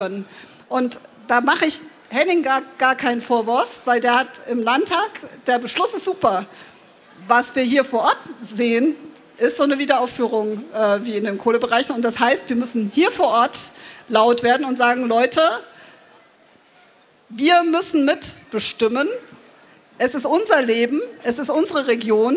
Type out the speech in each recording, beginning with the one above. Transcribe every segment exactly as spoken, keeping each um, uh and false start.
Und da mache ich Henning gar, gar keinen Vorwurf, weil der hat im Landtag, der Beschluss ist super. Was wir hier vor Ort sehen, ist so eine Wiederaufführung äh, wie in den Kohlebereichen. Und das heißt, wir müssen hier vor Ort laut werden und sagen, Leute, wir müssen mitbestimmen. Es ist unser Leben, es ist unsere Region.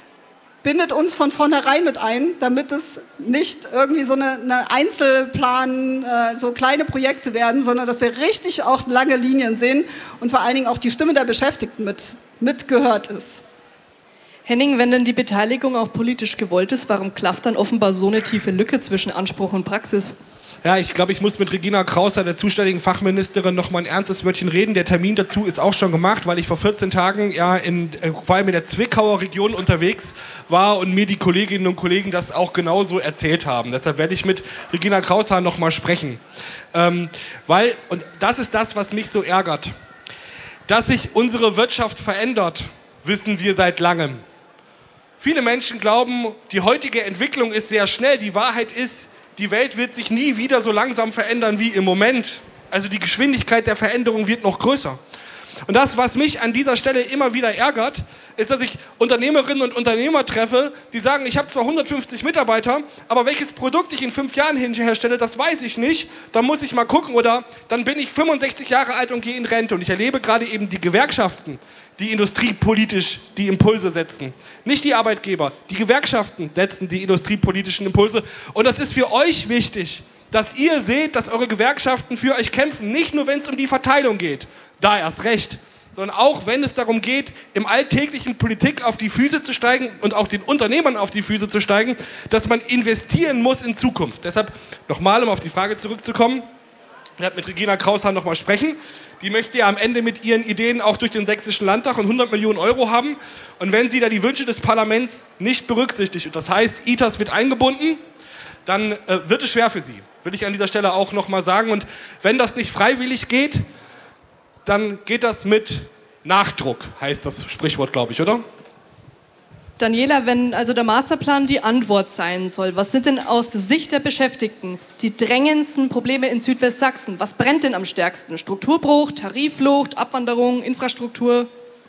Bindet uns von vornherein mit ein, damit es nicht irgendwie so eine, eine Einzelplan, äh, so kleine Projekte werden, sondern dass wir richtig auch lange Linien sehen und vor allen Dingen auch die Stimme der Beschäftigten mit, mitgehört ist. Henning, wenn denn die Beteiligung auch politisch gewollt ist, warum klafft dann offenbar so eine tiefe Lücke zwischen Anspruch und Praxis? Ja, ich glaube, ich muss mit Regina Krauser, der zuständigen Fachministerin, noch mal ein ernstes Wörtchen reden. Der Termin dazu ist auch schon gemacht, weil ich vor vierzehn Tagen ja in, äh, vor allem in der Zwickauer Region unterwegs war und mir die Kolleginnen und Kollegen das auch genauso erzählt haben. Deshalb werde ich mit Regina Krauser noch mal sprechen. Ähm, weil, und das ist das, was mich so ärgert, dass sich unsere Wirtschaft verändert, wissen wir seit langem. Viele Menschen glauben, die heutige Entwicklung ist sehr schnell. Die Wahrheit ist, die Welt wird sich nie wieder so langsam verändern wie im Moment. Also die Geschwindigkeit der Veränderung wird noch größer. Und das, was mich an dieser Stelle immer wieder ärgert, ist, dass ich Unternehmerinnen und Unternehmer treffe, die sagen, ich habe zwar hundertfünfzig Mitarbeiter, aber welches Produkt ich in fünf Jahren herstelle, das weiß ich nicht. Da muss ich mal gucken, oder dann bin ich fünfundsechzig Jahre alt und gehe in Rente. Und ich erlebe gerade eben die Gewerkschaften, die industriepolitisch die Impulse setzen. Nicht die Arbeitgeber, die Gewerkschaften setzen die industriepolitischen Impulse. Und das ist für euch wichtig, dass ihr seht, dass eure Gewerkschaften für euch kämpfen. Nicht nur, wenn es um die Verteilung geht, da erst recht, sondern auch, wenn es darum geht, im alltäglichen Politik auf die Füße zu steigen und auch den Unternehmern auf die Füße zu steigen, dass man investieren muss in Zukunft. Deshalb nochmal, um auf die Frage zurückzukommen, ich werde mit Regina Krauser nochmal sprechen. Die möchte ja am Ende mit ihren Ideen auch durch den Sächsischen Landtag und hundert Millionen Euro haben. Und wenn sie da die Wünsche des Parlaments nicht berücksichtigt, und das heißt, I T A S wird eingebunden, dann äh, wird es schwer für sie. Will ich an dieser Stelle auch nochmal sagen. Und wenn das nicht freiwillig geht, dann geht das mit Nachdruck, heißt das Sprichwort, glaube ich, oder? Daniela, wenn also der Masterplan die Antwort sein soll, was sind denn aus der Sicht der Beschäftigten die drängendsten Probleme in Südwestsachsen? Was brennt denn am stärksten? Strukturbruch, Tariflucht, Abwanderung, Infrastruktur?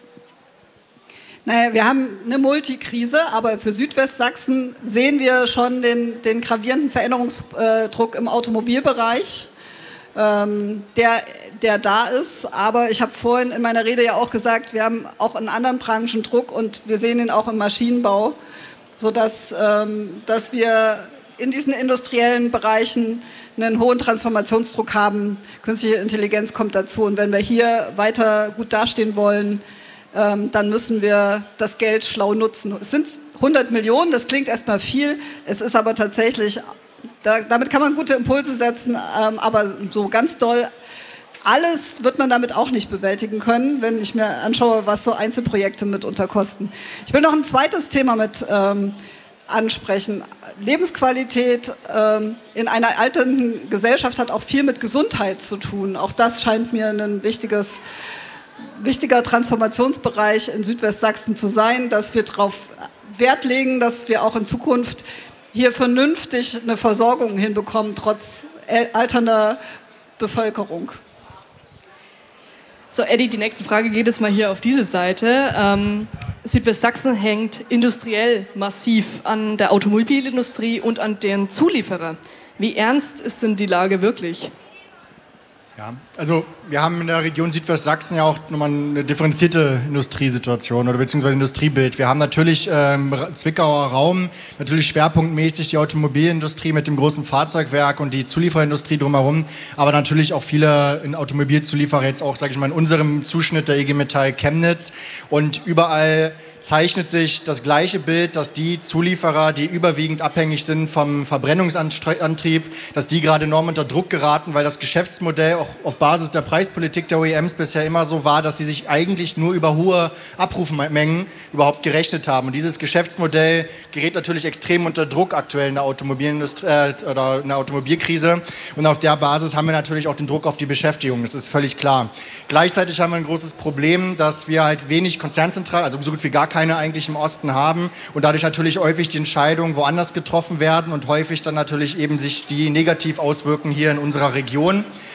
Naja, wir haben eine Multikrise, aber für Südwestsachsen sehen wir schon den, den gravierenden Veränderungsdruck im Automobilbereich, ähm, der, der da ist. Aber ich habe vorhin in meiner Rede ja auch gesagt, wir haben auch in anderen Branchen Druck und wir sehen ihn auch im Maschinenbau, sodass ähm, dass wir in diesen industriellen Bereichen einen hohen Transformationsdruck haben. Künstliche Intelligenz kommt dazu. Und wenn wir hier weiter gut dastehen wollen, ähm, dann müssen wir das Geld schlau nutzen. Es sind hundert Millionen, das klingt erstmal viel. Es ist aber tatsächlich, da, damit kann man gute Impulse setzen, ähm, aber so ganz doll alles wird man damit auch nicht bewältigen können, wenn ich mir anschaue, was so Einzelprojekte mitunter kosten. Ich will noch ein zweites Thema mit ähm, ansprechen. Lebensqualität ähm, in einer alternden Gesellschaft hat auch viel mit Gesundheit zu tun. Auch das scheint mir ein wichtiges, wichtiger Transformationsbereich in Südwestsachsen zu sein, dass wir darauf Wert legen, dass wir auch in Zukunft hier vernünftig eine Versorgung hinbekommen, trotz alternder Bevölkerung. So, Eddie, die nächste Frage geht jetzt mal hier auf diese Seite. Ähm, Südwestsachsen hängt industriell massiv an der Automobilindustrie und an deren Zulieferer. Wie ernst ist denn die Lage wirklich? Ja, also wir haben in der Region Südwestsachsen ja auch nochmal eine differenzierte Industriesituation oder beziehungsweise Industriebild. Wir haben natürlich ähm, Zwickauer Raum, natürlich schwerpunktmäßig die Automobilindustrie mit dem großen Fahrzeugwerk und die Zulieferindustrie drumherum, aber natürlich auch viele Automobilzulieferer jetzt auch, sage ich mal, in unserem Zuschnitt der I G Metall Chemnitz, und überall zeichnet sich das gleiche Bild, dass die Zulieferer, die überwiegend abhängig sind vom Verbrennungsantrieb, dass die gerade enorm unter Druck geraten, weil das Geschäftsmodell auch auf Basis der Preispolitik der O E Ms bisher immer so war, dass sie sich eigentlich nur über hohe Abrufmengen überhaupt gerechnet haben. Und dieses Geschäftsmodell gerät natürlich extrem unter Druck aktuell in der Automobilindustrie äh, oder in der Automobilkrise. Und auf der Basis haben wir natürlich auch den Druck auf die Beschäftigung. Das ist völlig klar. Gleichzeitig haben wir ein großes Problem, dass wir halt wenig Konzernzentralen, also so gut wie gar keine eigentlich im Osten haben und dadurch natürlich häufig die Entscheidungen woanders getroffen werden und häufig dann natürlich eben sich die negativ auswirken hier in unserer Region.